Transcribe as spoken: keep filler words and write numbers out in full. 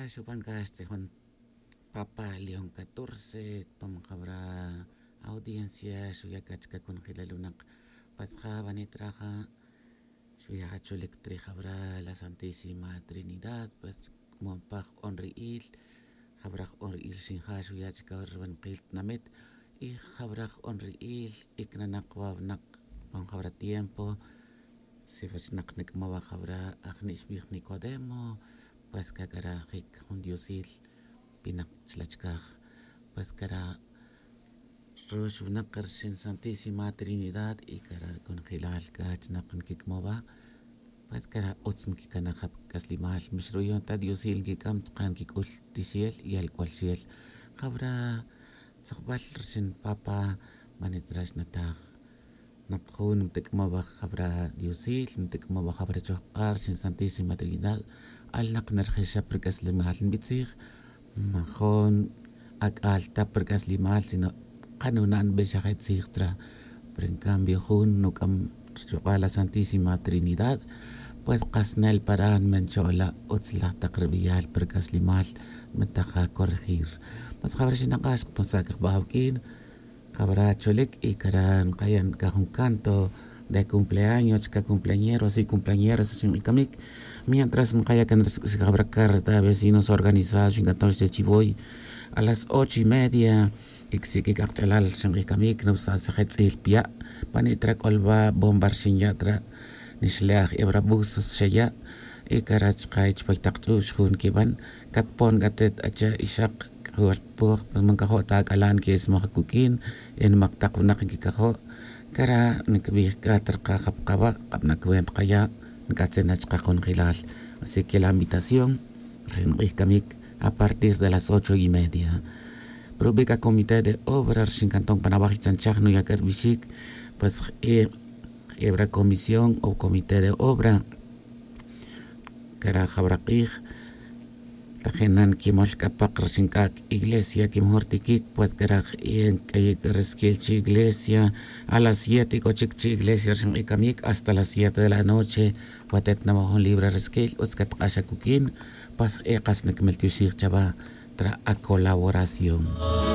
Xupanka este Juan Papa León catorce pamkabra audiencia shuyakachka con Gilalunak Pasja Banitraja Shuyacho Electrejabra la Santísima Trinidad pues Mompaj Onriil Jabraj Onriil Shinja Shuyachka Urbanqil Namet y Jabraj Onriil Iknanakwanak Pamjabra tiempo Sifachnak Nikmaba Jabra Agnishbih Nicodemo pues kakara hik hundiosil pinak chlachkaj pues kara rosh nakar shin Santísima Trinidad y kara con hilal kach nakan kikmova pues kara otsun kikana hab kaslimal mishruyon ta diosil kikam tkan kikul tisiel y al cual siel jabra tsakbal shin papa manitrash natag napkhun mtekmova jabra diosil mtekmova jabra chokar shin Santísima Trinidad al naknarjesha perkaslimal bitzig majon ak alta perkaslimal sino kanunan beshahet sigtra pero en cambio jun nukam la Santísima Trinidad pues qasnal paran menchola otzla taqribiyal perkaslimal mentaja corregir pues jabra shinaqash pasak bawkin jabra cholek y karan qayan kahun canto de cumpleaños, que cumpleañeros y cumpleañeras en Mikamik, mientras en Kaya can se habrá carta vecinos organizados en Cantones de Chivoy a las ocho y media que se que captalal en Mikamik no se hace el pia panitra colba bombar sin yatra nisleach ebra busos shaya y karach kaich paitaktu shun kiban katpon gatet acha ishak huat pur mangkahota kalan ke es makakukin en maktak nakikikaho kara nikbih ka terka kapkaba kapna kuent kaya ngatsenach kakon hilal. Así que la invitación renrih kamik a partir de las ocho y media. Probeca comité de obras sin cantón panabajit sanchak no yakar bishik pues e ebra comisión o comité de obra kara jabrakih tajenan kimol kapak resinkak iglesia kimhortikik pues kara en que resquilchi iglesia a las siete cochikchi iglesia kamik hasta las siete de la noche watet namahon libre resquil uskat ashakukin pas eqas nikmeltushik chaba tra a colaboración.